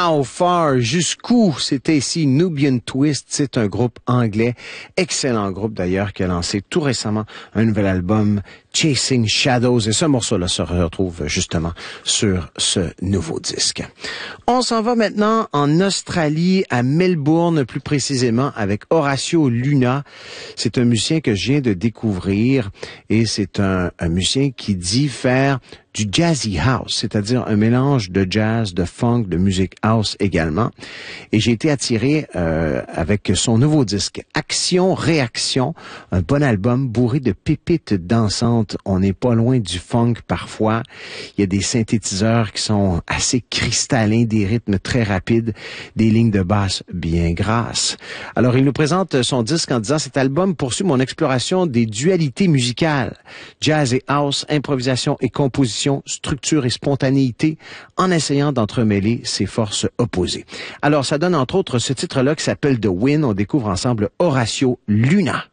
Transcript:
How Far, jusqu'où? C'était ici Nubian Twist, c'est un groupe anglais, excellent groupe d'ailleurs, qui a lancé tout récemment un nouvel album, Chasing Shadows, et ce morceau-là se retrouve justement sur ce nouveau disque. On s'en va maintenant en Australie, à Melbourne, plus précisément avec Horacio Luna. C'est un musicien que je viens de découvrir et c'est un musicien qui dit faire du jazzy house, c'est-à-dire un mélange de jazz, de funk, de musique house également. Et j'ai été attiré avec son nouveau disque, Action-Réaction, un bon album bourré de pépites dansantes. On n'est pas loin du funk parfois. Il y a des synthétiseurs qui sont assez cristallins, des rythmes très rapides, des lignes de basse bien grasses. Alors, il nous présente son disque en disant « Cet album poursuit mon exploration des dualités musicales, jazz et house, improvisation et composition, structure et spontanéité, en essayant d'entremêler ces forces opposées. » Alors, ça donne entre autres ce titre-là qui s'appelle The Wind. On découvre ensemble Horacio Luna.